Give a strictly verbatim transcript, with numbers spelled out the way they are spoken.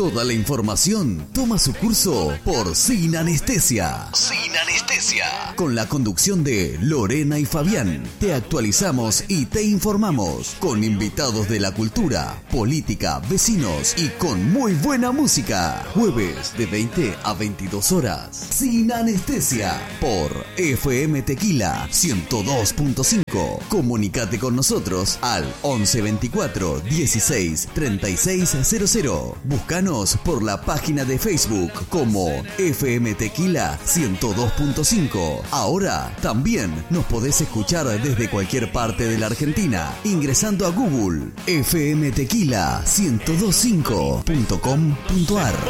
Toda la información toma su curso por Sin Anestesia. Sin Anestesia. Con la conducción de Lorena y Fabián. Te actualizamos y te informamos con invitados de la cultura, política, vecinos y con muy buena música. Jueves de veinte a veintidós horas. Sin Anestesia por F M Tequila ciento dos punto cinco. Comunícate con nosotros al once veinticuatro dieciséis treinta y seis cero cero. Búscanos por la página de Facebook como F M Tequila ciento dos punto cinco. Ahora también nos podés escuchar desde cualquier parte de la Argentina ingresando a Google f m tequila ciento dos punto cinco punto com punto a r.